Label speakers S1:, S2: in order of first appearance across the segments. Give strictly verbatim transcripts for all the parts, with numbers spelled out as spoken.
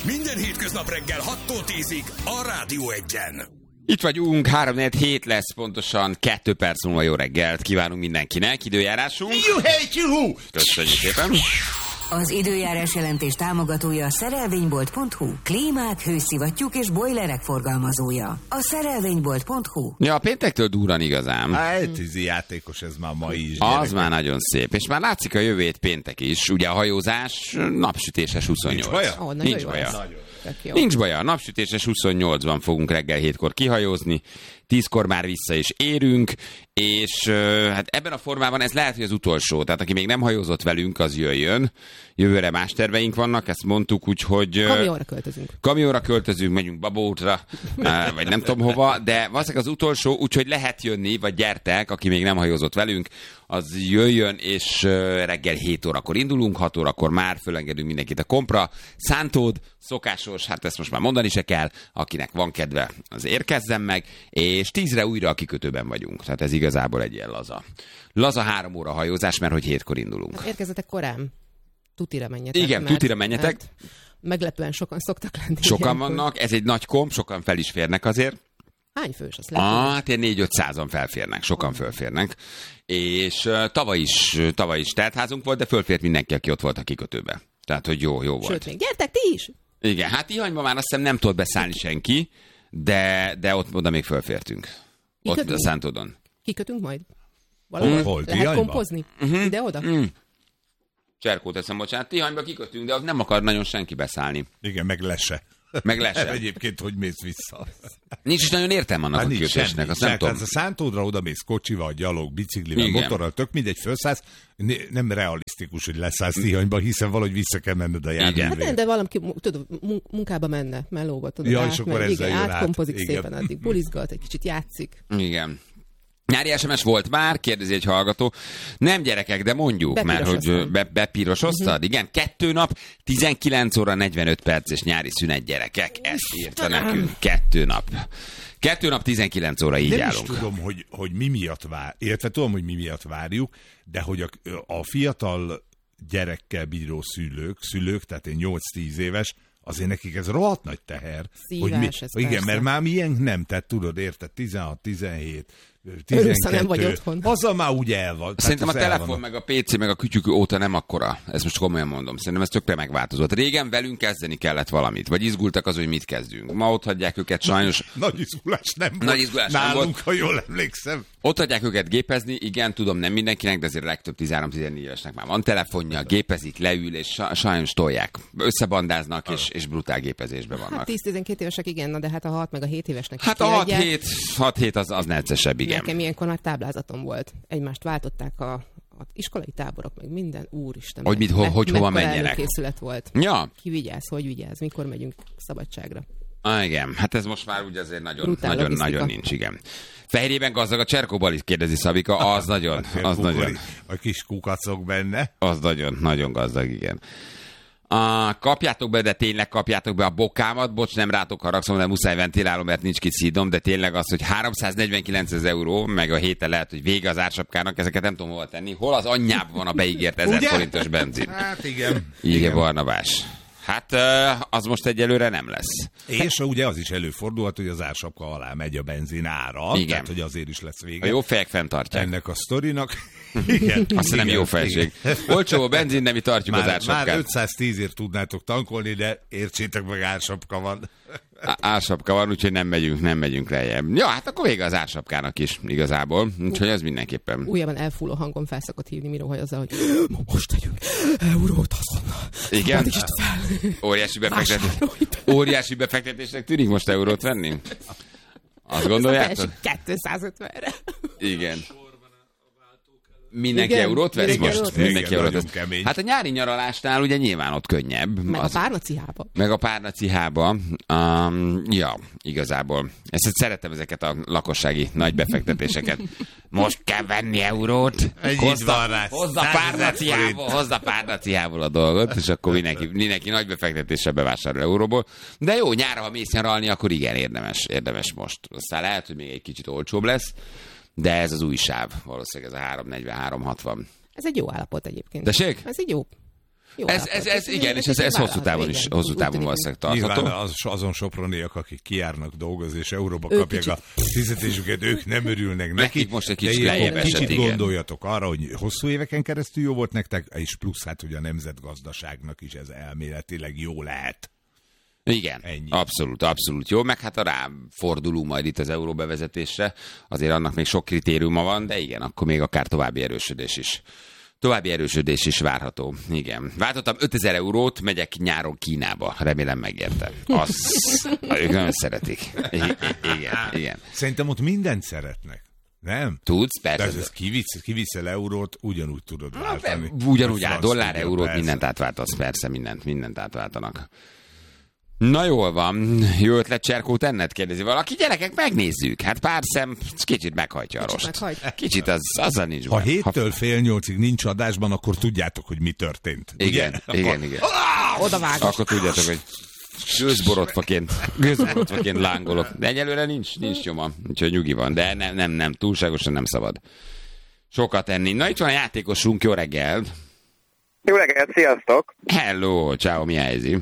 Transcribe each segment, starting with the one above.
S1: Minden hétköznap reggel hattól tízig a Rádió Egyen.
S2: Itt vagyunk, három négy hét lesz, pontosan kettő perc múlva jó reggelt kívánunk mindenkinek. Időjárásunk. Köszönjük szépen.
S3: Az időjárás jelentés támogatója a szerelvénybolt pont hu. Klímák, hőszivattyúk és bojlerek forgalmazója. A szerelvénybolt pont hu.
S2: Ja, a péntektől durran igazán.
S4: Hát, tízi játékos ez már ma is.
S2: Az
S4: gyerekek.
S2: már nagyon szép. És már látszik a jövő hét péntek is. Ugye a hajózás napsütéses huszonnyolc.
S4: Nincs baja?
S5: Ó, nagyon
S2: Nincs
S5: jó
S2: baja.
S5: ez. Tök jó.
S2: Nincs baja. Napsütéses huszonnyolcban fogunk reggel hétkor kihajózni. tízkor már vissza is érünk, és uh, hát ebben a formában ez lehet, hogy az utolsó. Tehát aki még nem hajózott velünk, az jöjjön. Jövőre más terveink vannak, ezt mondtuk, úgyhogy... Uh,
S5: Kamionra költözünk.
S2: Kamionra költözünk, megyünk Babótra, uh, vagy nem tudom hova, de valószínűleg az utolsó, úgyhogy lehet jönni, vagy gyertek, aki még nem hajózott velünk, az jöjjön, és uh, reggel hét órakor indulunk, hat órakor már fölengedünk mindenkit a kompra. Szántód, szokásos, hát ezt most már mondani se kell, akinek van kedve, az érkezzen meg, és tízre újra a kikötőben vagyunk. Tehát ez igazából egy ilyen laza. Laza három óra hajózás, mert hogy hétkor indulunk.
S5: Hát érkezetek korán. Tutira menjetek.
S2: Igen,
S5: mert,
S2: tutira menjetek.
S5: Hát, meglepően sokan szoktak lenni.
S2: Sokan
S5: ilyenkor.
S2: vannak, ez egy nagy komp, sokan fel is férnek azért.
S5: Hány fős? Azt lehet,
S2: Ah, hát ilyen négy-ötszázan felférnek, sokan fölférnek. És uh, tavaly is, tavaly is teltházunk volt, de fölfért mindenki, aki ott volt a kikötőbe. Tehát, hogy jó, jó volt.
S5: Sőt, még gyertek ti is!
S2: Igen, hát Ihanyban már azt hiszem nem tudott beszállni senki, de, de ott oda még fölfértünk. Ott
S5: Kikötünk?
S2: a Szántódon.
S5: Kikötünk majd? Valahol?
S4: Hol?
S5: Lehet
S4: Tihanyba?
S5: kompozni?
S2: Uh-huh.
S5: Ide-oda?
S2: Mm. Cserkót teszem, bocsánat. Tihanyba kikötünk, de ott nem akar nagyon senki beszállni.
S4: Igen, meg lese.
S2: Meg lese.
S4: Egyébként, hogy mész vissza.
S2: Nincs is nagyon értelme annak
S4: Hát
S2: a
S4: nincs
S2: kikötésnek,
S4: semmi.
S2: azt nem
S4: Tehát
S2: tudom.
S4: ez a Szántódra oda mész kocsival, gyalog, biciklivel,
S2: Igen.
S4: motorral, tök mindegy, felszállsz. Ne- Nem realisztikus, hogy leszállsz Tihanyba, hiszen valahogy vissza kell menned a
S5: Hát
S4: járművére.
S5: nem, de valaki tudod, mun- munkába menne, melóba, tudod,
S4: Ja, és
S5: átmegy,
S4: akkor ezzel
S5: igen,
S4: jön át.
S5: átkompozik
S4: Igen.
S5: szépen, addig bulizgat, egy kicsit játszik.
S2: Igen. Nyári es em es volt már, kérdezi egy hallgató. Nem gyerekek, de mondjuk, mert hogy
S5: Bepirosoztam.
S2: be, bepirosoztad. Uh-huh. Igen, kettő nap, tizenkilenc óra negyvenöt perc és nyári szünet gyerekek. Ezt írta nekünk. Kettő nap. Kettő nap, tizenkilenc óra, így
S4: Nem
S2: állunk.
S4: is tudom, hogy, hogy mi miatt vár, illetve tudom, hogy mi miatt várjuk, de hogy a, a fiatal gyerekkel bíró szülők, szülők, tehát én nyolc-tíz éves, azért nekik ez rohadt nagy teher.
S5: Szívás,
S4: hogy mi,
S5: ez
S4: igen,
S5: persze.
S4: mert már milyen nem, tehát tudod, érted, tizenhat, tizenhét,
S5: Örülsz, ha nem vagy
S4: tizenkettő,
S5: otthon.
S4: azzal már úgy el van.
S2: Szerintem a
S4: tehát az el
S2: telefon,
S4: van.
S2: meg a pé cé, meg a kütyük óta nem akkora. Ezt most komolyan mondom. Szerintem ez tökre megváltozott. Régen velünk kezdeni kellett valamit, vagy izgultak az, hogy mit kezdünk. Ma ott hagyják őket sajnos.
S4: Nagy izgulás nem volt.
S2: Nagy izgulás nem
S4: Nálunk,
S2: volt.
S4: ha jól emlékszem.
S2: Ott hagyják őket gépezni, igen, tudom, nem mindenkinek, de azért a legtöbb tizenhárom-tizennégy évesnek már van telefonja, gépezik, leül, és sa- sajnos tolják. Összebandáznak, és, és brutál gépezésben vannak.
S5: Hát tíz-tizenkét évesek igen, na de hát a hat meg a hét évesnek is
S2: Hát a
S5: kiadják.
S2: hat hét az, az neccesebb, igen.
S5: Nekem ilyenkor már táblázatom volt. Egymást váltották a, a iskolai táborok, meg minden, úristen.
S2: Hogy mit, ho- hogy hova
S5: mekkora
S2: menjenek.
S5: előkészület volt.
S2: Ja,
S5: Ki vigyáz, hogy vigyáz, mikor megyünk szabadságra.
S2: ah, igen, hát ez most már úgy azért nagyon,
S5: Brutál
S2: nagyon,
S5: logisztika.
S2: nagyon nincs, igen. Fehérjében gazdag a Cserkóbali, kérdezi Szabika, az nagyon, az nagyon,
S4: A kis kukacok benne.
S2: az nagyon, nagyon gazdag, igen. A, kapjátok be, de tényleg kapjátok be a bokámat, bocs, nem rátok haragszom, de muszáj ventilálom, mert nincs kiszídom, de tényleg az, hogy háromszáznegyvenkilencezer euró, meg a héten lehet, hogy vége az ársapkának, ezeket nem tudom hova tenni. Hol az anyjában van a beígért ezer
S4: Ugye?
S2: forintos benzin?
S4: Hát igen.
S2: Igen, Barnabás. Hát az most egyelőre nem lesz.
S4: És ugye az is előfordulhat, hogy az ársapka alá megy a benzin ára.
S2: Igen.
S4: Tehát, hogy azért is lesz
S2: A
S4: vége.
S2: jó fejek fenntartják.
S4: Ennek a sztorinak. Igen.
S2: Azt hiszem
S4: igen,
S2: jó felség.
S4: igen.
S2: Olcsó a benzin, de mi tartjuk az
S4: Már, már
S2: ársapkát.
S4: ötszáztízért tudnátok tankolni, de értsétek meg, ársapka van.
S2: Á- Ársapka van, úgyhogy nem megyünk, nem megyünk lejjebb. Ja, hát akkor vége az ársapkának is igazából. Úgyhogy ez mindenképpen.
S5: Újabban elfúló hangon felszokott hívni Mirohaj azzal, hogy most tegyünk eurót azonnal.
S2: Igen?
S5: Addig is fel.
S2: Óriási befektetés.
S5: Vásárolj.
S2: Óriási befektetésnek tűnik most eurót venni? Azt gondoljátok?
S5: kétszázötvenre.
S2: Igen. Mindenki
S5: Igen,
S2: eurót vesz
S5: mindenki
S2: most?
S5: eurót
S4: vesz.
S2: Mindenki
S4: Igen,
S2: eurót
S4: nagyon
S2: vesz.
S4: kemény.
S2: Hát a nyári nyaralásnál ugye nyilván ott könnyebb.
S5: Meg
S2: Az-
S5: a párnacihába.
S2: Meg a párnacihába. Um, ja, igazából. Ezt szeretem, ezeket a lakossági nagy befektetéseket. Most kell venni eurót.
S4: Egy
S2: Hozza,
S4: van rá,
S2: hozza
S4: százezer
S2: párnacihából,
S4: forint.
S2: hozza párnacihából a dolgot, és akkor mindenki, mindenki nagy befektetéssel bevásárol euróból. De jó, nyára, ha mész nyaralni, akkor igen, érdemes, érdemes most. Aztán lehet, hogy még egy kicsit olcsóbb lesz, de ez az új sáv. Valószínűleg ez a háromszáznegyven, háromszázhatvan.
S5: Ez egy jó állapot egyébként.
S2: Tessék?
S5: Ez egy jó. Jó
S2: Ez, ez, ez, igen, és ez, ez hosszú távon is, hosszú távon valószínűleg tartható.
S4: Nyilván az, azon soproniak, akik kijárnak dolgozni, és euróba
S5: Ők
S4: kapják
S5: kicsit.
S4: a fizetésüket, ők nem örülnek neki.
S2: Nekik most egy
S4: de
S2: kicsit
S4: ilyen
S2: lejjebb esett,
S4: kicsit
S2: igen.
S4: gondoljatok arra, hogy hosszú éveken keresztül jó volt nektek, és plusz hát, hogy a nemzetgazdaságnak is ez elméletileg jó lehet.
S2: Igen,
S4: Ennyi.
S2: abszolút, abszolút jó, meg hát a ráfordulunk majd itt az euró bevezetésre, azért annak még sok kritériuma van, de igen, akkor még akár további erősödés is. További erősödés is várható. Igen. Váltottam ötezer eurót, megyek nyáron Kínába. Remélem megérte. Azt, ők nagyon szeretik. I- i- igen, igen.
S4: Szerintem ott mindent szeretnek. Nem?
S2: Tudsz,
S4: De
S2: persze.
S4: ez, ez kivisz, kiviszel eurót, ugyanúgy tudod váltani.
S2: Ugyanúgy áll,
S4: Franc
S2: dollár,
S4: tudja,
S2: eurót,
S4: persze.
S2: mindent átváltasz, persze, mindent, mindent átváltanak. Na jól van, jó ötlet Cserkót enned, kérdezi valaki. Gyerekek, megnézzük. Hát pár szem kicsit meghajtja a rost.
S5: meghagy.
S2: Kicsit az, azzal nincs
S4: Ha
S2: baj.
S4: héttől fél nyolcig nincs adásban, akkor tudjátok, hogy mi történt.
S2: Igen,
S4: ugye?
S2: igen, igen.
S5: Oda vágok.
S2: Akkor tudjátok, hogy gőzborotfaként, gőzborotfaként lángolok. De egyelőre nincs, nincs nyoma, úgyhogy nyugi van. De nem, nem, nem, túlságosan nem szabad sokat enni. Na itt van a játékosunk, jó reggel.
S6: Jó reggelt, sziasztok!
S2: Hello, ciao, mi a helyzet?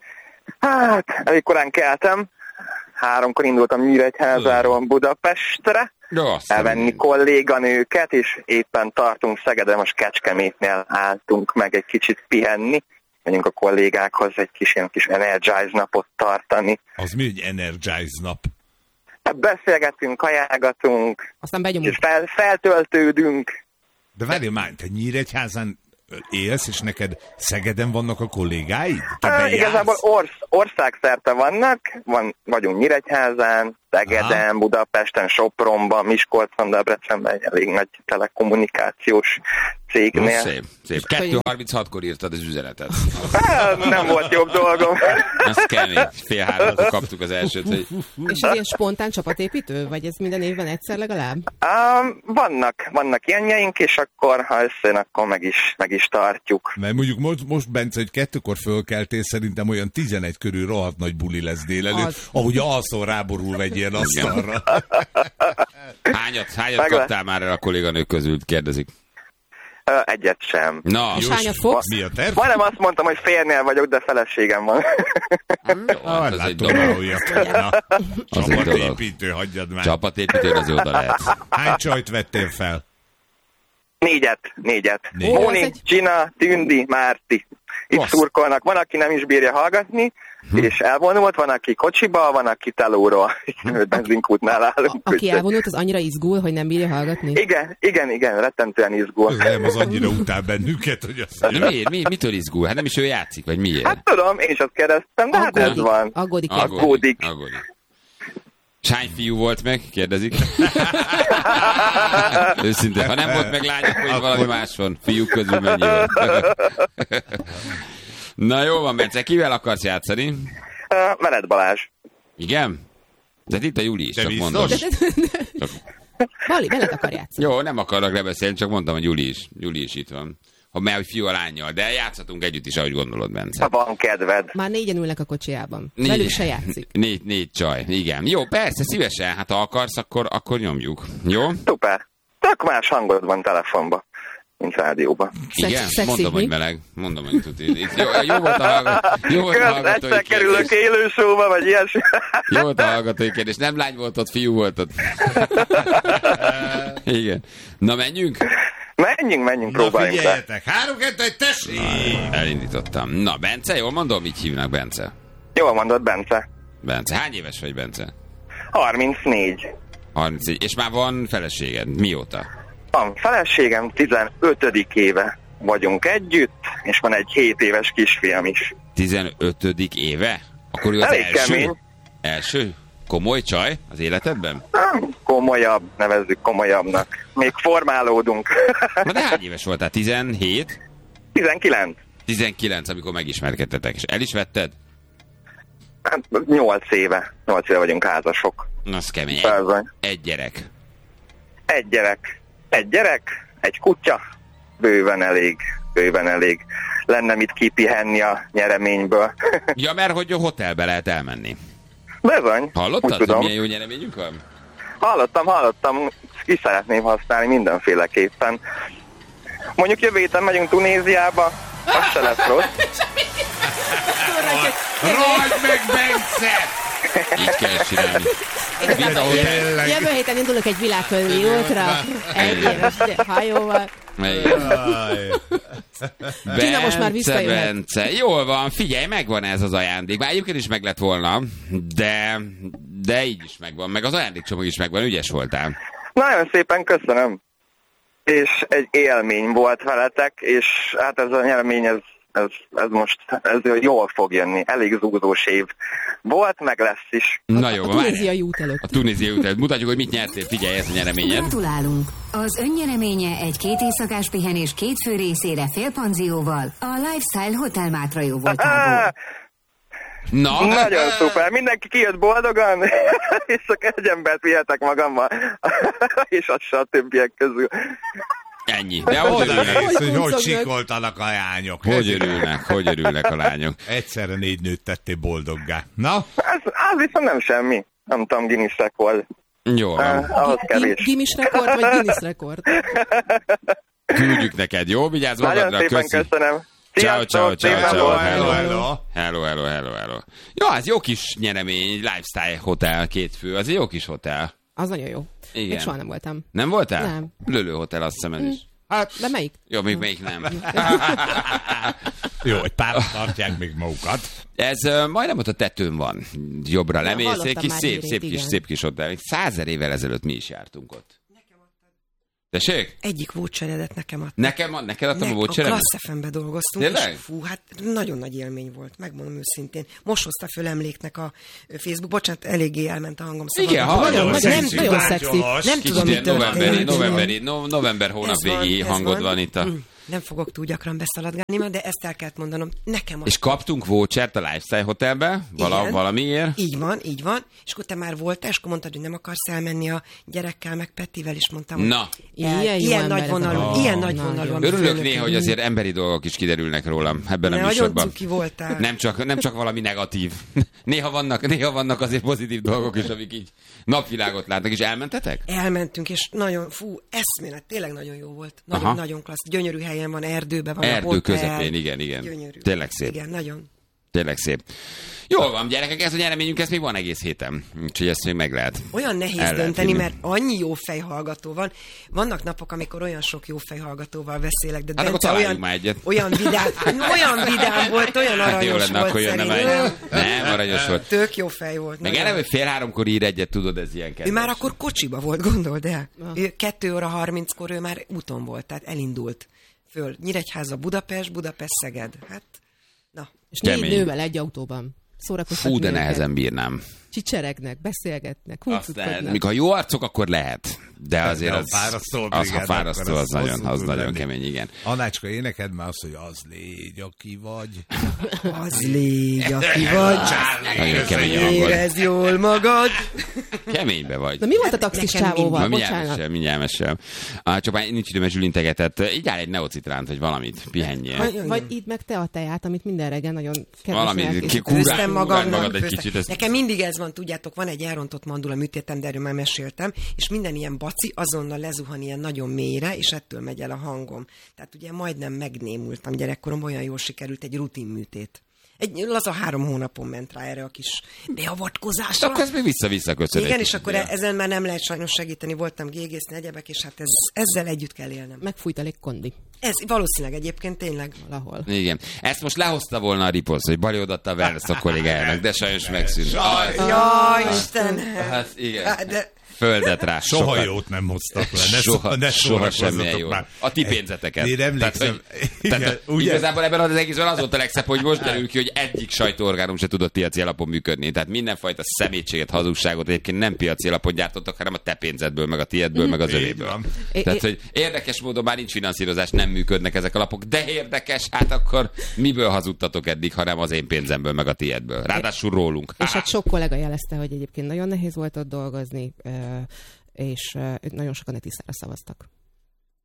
S6: Hát, elég korán keltem. Háromkor indultam Nyíregyházáról Budapestre,
S2: Jó, azt
S6: elvenni kolléganőket, és éppen tartunk Szegeden, most Kecskemétnél álltunk meg egy kicsit pihenni. Megyünk a kollégákhoz egy kis ilyen kis Energize napot tartani.
S4: Az mi egy Energize nap?
S6: Hát beszélgetünk, kajálgatunk,
S5: Aztán benyomunk.
S6: és fel, feltöltődünk.
S4: De várjál már, te Nyíregyházán élsz, és neked Szegeden vannak a kollégáid? Te
S6: Hát,
S4: bejársz?
S6: igazából orsz, országszerte vannak, van, vagyunk Nyíregyházán, Szegeden,
S4: Aha.
S6: Budapesten, Sopronban, Miskolcon, Debrecenben egy elég nagy telekommunikációs
S2: Jó,
S6: cégnél.
S2: szép, szép. kettő harminchatkor írtad az üzenetet.
S6: Hát, nem volt jobb dolgom.
S2: Az kemény. Fél háromkor kaptuk az elsőt, hogy
S5: És ez ilyen spontán csapatépítő? Vagy ez minden évben egyszer legalább?
S6: Um, vannak, vannak ilyenjeink, és akkor, ha összejön, akkor meg is, meg is tartjuk.
S4: Mert mondjuk most, most Bence, hogy kettőkor fölkeltél, szerintem olyan tizenegy körül rohadt nagy buli lesz délelőtt,
S5: Az.
S4: ahogy alszol ráborulva egy ilyen asztalra.
S2: hányat, hányat
S6: Megle-
S2: kaptál már el a kolléganők közül, kérdezik.
S6: Ö, Egyet sem.
S2: Na,
S5: És
S2: jó,
S5: hányat fogsz?
S4: Mi a terv?
S6: Majdnem azt mondtam, hogy férnél vagyok, de feleségem van.
S4: Ah,
S2: az egy
S4: látom,
S2: dolog.
S4: ahogy Na,
S2: Az egy dolog.
S4: csapatépítő, hagyjad már.
S2: Csapatépítőn az oda lehet.
S4: Hány csajt vettél fel?
S6: Négyet, négyet.
S4: Négy.
S5: Ó,
S6: Móni,
S5: ez egy-
S6: Csina, Tündi, Márti. Itt
S2: Klassz.
S6: szurkolnak. Van, aki nem is bírja hallgatni, hm. és elvonult, van, aki kocsiba, van, aki telóról. Benzinkútnál állunk.
S5: Aki
S6: úgyhogy-
S5: elvonult, az annyira izgul, hogy nem bírja hallgatni?
S6: Igen, igen, igen, rettentően izgul.
S4: Az nem, az annyira utál bennünket, hogy azt
S2: De miért? Mi, mitől izgul? Hát nem is ő játszik, vagy miért?
S6: Hát tudom, én is azt kérdeztem, de hát ez
S5: Aggódik.
S6: van.
S5: Aggódik.
S6: Aggódik.
S2: Aggódik. És hány fiú volt meg? Kérdezik. Őszintén, ha nem volt meg lányok, hogy valami más van. Fiúk közül mennyi van? Na jó van, Bence, kivel akarsz játszani?
S6: Uh, Mered Balázs.
S2: Igen? De itt a Júli is,
S4: De
S2: csak
S4: biztos?
S2: mondom.
S5: De- Bali, veled akar játszani.
S2: Jó, nem akarok lebeszélni, csak mondtam, hogy Júli is. Júli is itt van. Ha mert hogy fiú a lányjal, de játszhatunk együtt is, ahogy gondolod, Bence.
S6: Ha van kedved.
S5: Már négyen ülnek a kocsiában. Velük se játszik.
S2: Négy, négy csaj, igen. Jó, persze, szívesen, hát ha akarsz, akkor, akkor nyomjuk. Jó?
S6: Szuper. Tök más hangod van telefonba, mint rádióban.
S5: Szex-
S2: Igen?
S5: szexi,
S2: Mondom,
S5: mi?
S2: hogy meleg. Mondom, hogy tuti. Itt jó, jó volt a hallgató. Jó volt a
S6: Kösz,
S2: hallgatói
S6: egyszer kerülök
S2: kérdés.
S6: élő showba, vagy ilyesmi.
S2: Jó volt a hallgatói kérdés. Nem lány volt ott, fiú volt ott. Igen. Na, menjünk?
S6: Menjünk, menjünk,
S4: Na
S6: próbáljunk be.
S4: figyeljetek, három, kettő, egy, tessék!
S2: Elindítottam. Na, Bence, jól mondom, így hívnak Bence.
S6: Jól mondod, Bence.
S2: Bence, hány éves vagy, Bence?
S6: harmincnégy.
S2: harminc. És már van feleséged. Mióta?
S6: Van feleségem, tizenötödik éve vagyunk együtt, és van egy hét éves kisfiam is.
S2: tizenötödik éve? Akkor ő az
S6: Elég
S2: első?
S6: kemény.
S2: Első? Komoly csaj az életedben?
S6: Komolyabb, nevezzük komolyabbnak. Még formálódunk.
S2: Na de hány éves voltál? tizenhét?
S6: tizenkilenc.
S2: tizenkilenc, amikor megismerkedtetek. És el is vetted?
S6: Hát nyolc éve. nyolc éve vagyunk házasok.
S2: Na, az kemény. Egy,
S6: Bizony.
S2: egy gyerek.
S6: Egy gyerek. Egy gyerek, egy kutya. Bőven elég. Bőven elég. Lenne mit kipihenni a nyereményből.
S2: Ja, mert hogy a hotelbe lehet elmenni.
S6: Bizony. Úgy
S2: Hallottad, hogy
S6: tudom.
S2: milyen jó nyereményünk van?
S6: Hallottam, hallottam, ki szeretném használni mindenféleképpen. Mondjuk jövő héten megyünk Tunéziába, azt se lesz rossz.
S2: Rohagy meg, Bence! Így kell csinálni.
S5: Jövő, jövő héten indulok egy világkörüli útra, egy éves hajóval. Tina most már visszajöhet.
S2: Bence, jól van, figyelj, megvan ez az ajándék. Már egyébként is meg lett volna, de, de így is megvan. Meg az ajándékcsomag is megvan, ügyes voltál.
S6: Nagyon szépen köszönöm. És egy élmény volt veletek, és hát ez a nyermény, ez, ez, ez most ez jól fog jönni. Elég zúzós év volt, meg lesz is.
S2: Na jó,
S5: a tunéziai út előtt.
S2: A tunéziai út előtt. Mutatjuk, hogy mit nyertél. Figyelj, ez a nyereményed.
S3: Gratulálunk! Az önnyereménye egy két éjszakás pihenés két fő részére félpanzióval a Lifestyle Hotel Mátra jó voltából.
S2: Na?
S6: Nagyon szuper, mindenki kijött boldogan, és csak egy embert vihetek magammal, és az se a többiek közül.
S2: Ennyi. De hogy örülnek?
S4: Hogy, hogy, hogy sikoltanak a lányok.
S2: Hogy örülnek, hogy örülnek a lányok.
S4: Egyszerre négy nőt tettél boldoggá. Na?
S6: Az, az viszont nem semmi. Nem tudom, Guinness rekord.
S2: Jó van.
S6: Uh, ahhoz kevés.
S5: Guinness rekord, vagy Guinness rekord?
S2: Küldjük neked, jó? Vigyázz magadra,
S6: nagyon szépen
S2: köszi.
S6: köszönöm.
S2: Ciao, ciao, ciao, ciao.
S4: Hello, hello.
S2: Hello, hello, hello, hello. Jó, az jó kis nyeremény, Lifestyle Hotel, két fő, az egy jó kis hotel.
S5: Az nagyon jó.
S2: Igen.
S5: Még soha nem voltam.
S2: Nem voltál?
S5: Nem.
S2: Lölő Hotel, azt hiszem ez is.
S5: Hát, de melyik?
S2: Jó, még melyik nem.
S4: Jó, egy pár tartják még magukat.
S2: Ez uh, majdnem ott a tetőn van. Jobbra
S5: Ja,
S2: lemész, egy
S5: hallottam
S2: kis
S5: már
S2: szép,
S5: hírét,
S2: szép kis,
S5: igen.
S2: szép kis hotel. Százer évvel ezelőtt mi is jártunk ott. Tessék?
S7: Egyik voucheredet nekem adta.
S2: Nekem, neked adtam
S7: Ne,
S2: a voucheredet?
S7: A Klassz ef em-be dolgoztunk,
S2: Tényleg?
S7: és fú, hát nagyon nagy élmény volt, megmondom őszintén. Most hozta föl emléknek a Facebook, bocsánat, eléggé elment a hangom. Szóval
S2: Igen, hallom,
S7: nagyon,
S2: szexi,
S7: nem, nagyon
S5: szexi.
S7: Nem
S2: Kicsit
S7: tudom, mi
S2: ilyen novemberi,
S7: történt.
S2: novemberi, no, november hónap
S7: Ez van,
S2: végi
S7: ez
S2: hangod
S7: van.
S2: van itt a...
S7: Mm, Nem fogok túl gyakran beszaladgálni, de ezt el kellett mondanom. Nekem
S2: És kaptunk vouchert a Lifestyle Hotelbe, vala,
S7: Igen.
S2: valamiért.
S7: Így van, így van. És akkor te már voltál, és akkor mondtad, hogy nem akarsz elmenni a gyerekkel, meg Petivel, és mondtam, hogy
S2: Na,
S5: Ilyen,
S7: ilyen,
S5: jó
S7: ilyen
S5: ember
S7: nagy
S5: ez a
S7: vonalú,
S5: hallgató.
S7: ilyen nagy
S5: Nagyon.
S7: vonalú. ami
S2: örülök
S7: főnök.
S2: néha, hogy azért emberi dolgok is kiderülnek rólam ebben a
S7: Nagyon
S2: műsorban.
S7: cuki voltál.
S2: Nem csak, nem csak valami negatív. Néha vannak, néha vannak azért pozitív dolgok is, amik így napvilágot látnak. És elmentetek?
S7: Elmentünk, és nagyon, fú, eszmélet, tényleg nagyon jó volt. Nagyon,
S2: Aha.
S7: nagyon klassz. Gyönyörű helyen van, erdőben van. a
S2: Erdő
S7: hotel.
S2: közepén, igen, igen.
S7: Gyönyörű.
S2: Tényleg szép.
S7: Igen, nagyon.
S2: Tényleg szép. Jól van, gyerekek, ez a nyereményünk, ez még van egész héten. Úgyhogy ezt még meg lehet.
S7: Olyan nehéz
S2: El lehet
S7: dönteni,
S2: hinni.
S7: mert annyi jó fejhallgató van. Vannak napok, amikor olyan sok jó fejhallgatóval beszélek, de
S2: Hát akkor
S7: Bence
S2: találjunk
S7: olyan,
S2: már egyet.
S7: olyan, vidám, olyan vidám volt, olyan
S2: Hát jó
S7: aranyos
S2: lenne,
S7: volt
S2: akkor jönne már
S7: szerintem.
S2: egy. Nem, aranyos volt.
S7: Tök jó fej volt.
S2: Meg
S7: nagyon.
S2: eleve, hogy fél háromkor ír egyet, tudod, ez ilyen
S7: Ő
S2: kedves.
S7: már akkor kocsiba volt, gondold el. Ő kettő óra harminckor ő már úton volt, tehát elindult föl. Nyíregyháza, Budapest, Budapest, Szeged. Hát, na.
S5: És négy
S2: Kemény.
S5: nővel egy autóban. Szórakoztatni
S2: Fú, de
S5: őket.
S2: nehezen bírnám.
S5: Csicseregnek, beszélgetnek,
S2: Azt
S5: húcutkodnak.
S2: lehet. Míg ha jó arcok, akkor lehet. De azért
S4: de a
S2: az,
S4: fárasztó
S2: az, ha
S4: brigád,
S2: fárasztó,
S4: akkor
S2: az,
S4: az
S2: nagyon,
S4: hosszú
S2: az
S4: tud
S2: nagyon
S4: lenni.
S2: kemény, igen.
S4: Anácska, éneked már azt, hogy az légy, aki vagy.
S7: Az légy, aki vagy.
S2: Nagyon kemény a hangod.
S7: Érezd jól magad.
S2: Keménybe vagy.
S5: Na mi volt a taxis
S7: Nekem
S5: csávóval?
S2: Na, mindjárt
S5: Bocsánat.
S2: mesélem, mindjárt mesélem. Ah, csak már nincs időm, mert Zsülin tegetett. Így áll egy neocitránt, vagy valamit, pihenjél.
S5: Vagy, vagy idd meg te a teját, amit minden reggel nagyon
S2: Valami,
S5: kevesen
S2: ki-
S5: elkészít.
S2: kúrál-
S7: Főztem
S2: kúrál
S7: magamnak.
S2: magad egy
S7: főztem.
S2: kicsit, ez-
S7: Nekem mindig ez van, tudjátok, van egy elrontott mandula műtétem, de erről már meséltem, és minden ilyen baci azonnal lezuhan ilyen nagyon mélyre, és ettől megy el a hangom. Tehát ugye majdnem megnémultam gyerekkorom, olyan jól sikerült egy rutin műtét. Egy laza három hónapon ment rá erre a kis beavatkozásra.
S2: Akkor ez még vissza-vissza köszönjük.
S7: Igen, és akkor ezen már nem lehet sajnos segíteni, voltam gégészni egyebek, és hát ez, ezzel együtt kell élnem.
S5: Megfújt elég kondi
S7: Ez valószínűleg egyébként tényleg.
S5: valahol.
S2: Igen. Ezt most lehozta volna a riposz, hogy Bali odaadta a Wellness a kollégájának, de sajnos megszűnt. Aj,
S7: Jaj, Isten!
S2: hát igen.
S7: Hát, de
S2: Földet rá.
S4: Soha
S2: sokat.
S4: jót nem hoztak le. Ne
S2: Soha,
S4: szó- ne
S2: soha
S4: szórakozzatok
S2: semmilyen jó.
S4: már.
S2: A ti pénzeteket.
S4: Én emlékszem.
S2: Tehát, hogy,
S4: Igen,
S2: tehát,
S4: ugye?
S2: igazából ebben az egészben az volt a legszebb, hogy most derül ki, hogy egyik sajtóorgánum se tudott piaci alapon működni. Tehát mindenfajta szemétséget, hazugságot egyébként nem piaci alapon gyártottak, hanem a te pénzedből, meg a tiédből, meg az
S4: Így
S2: övéből.
S4: van.
S2: Tehát, hogy érdekes módon már nincs finanszírozás, nem működnek ezek a lapok, de érdekes, hát akkor miből hazudtatok eddig, ha nem az én pénzemből, meg a tiédből. Ráadásul rólunk.
S5: És hát sok kollega jelezte, hogy egyébként nagyon nehéz volt ott dolgozni, ö, és ö, nagyon sokan tisztára szavaztak.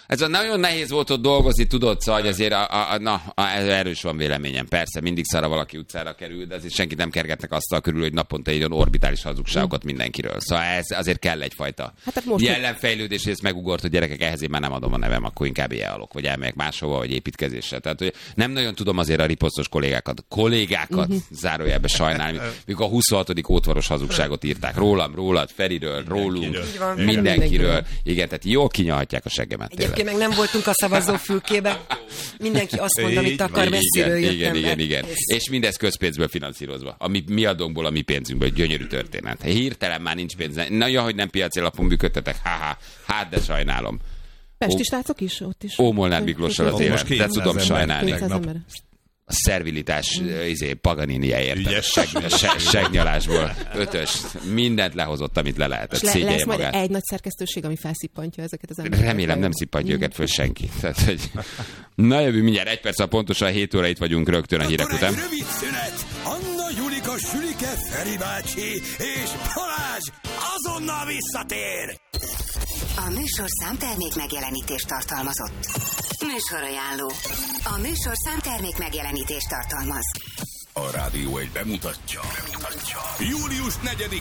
S2: Ez a nagyon nehéz volt ott dolgozni, tudod, szóval, hogy azért a, a, na, a, erős van véleményem. Persze, mindig szarra valaki utcára kerül, de azért senkit nem kergetnek asztal körül, hogy naponta egy olyan orbitális hazugságokat mindenkiről. Szóval ez azért kell egyfajta
S5: hát most
S2: jelenfejlődés, és ez megugort, hogy gyerekek, ehhez én már nem adom a nevem, akkor inkább elhalok, vagy elmegyek máshova, vagy építkezésre. Tehát, hogy nem nagyon tudom azért a riposztos kollégákat, kollégákat uh-huh. zárójelbe sajnálni, mikor a huszonhatodik ótvaros hazugságot írták rólam, rólad, Feriről, rólunk,
S7: Van,
S2: mindenkiről. Igen, tehát jól kinyalhatják a seggemet.
S7: Egyébként meg nem voltunk a szavazófülkébe. Mindenki azt mond, amit akar, messziről
S2: igen,
S7: jött
S2: igen,
S7: ember.
S2: igen, igen.
S7: Ez...
S2: És mindez közpénzből finanszírozva. A mi, mi adónkból, a mi pénzünkből. Gyönyörű történet. Hirtelen már nincs pénz. Na, ja, hogy nem piaci alapon működtetek. Haha, hát de sajnálom.
S5: Pesti srácok is ott is.
S2: Ómolnár Miklóssal az élet, de tudom sajnálni.
S5: kétszáz ember.
S2: A szervilitás, izé, Paganini-je
S4: Ügyes.
S2: érted. Seg, segnyalásból. Ötös. Mindent lehozott, amit le lehetett.
S5: Le,
S2: Szégyelje
S5: lesz majd
S2: magát.
S5: egy nagy szerkesztőség, ami felszippantja ezeket az embereket.
S2: Remélem nem szippantja őket föl senki. Tehát, hogy... Na jövő mindjárt egy perc, pontosan hét óra itt vagyunk rögtön a hírek után.
S1: Rövid szünet. Anna, Julika, Sülike, Feri bácsi és Balázs azonnal visszatér.
S3: A műsor számtermék megjelenítést tartalmazott. Műsorajánló. A műsor számtermék megjelenítést tartalmaz.
S1: A Rádió egy bemutatja. bemutatja. július negyedike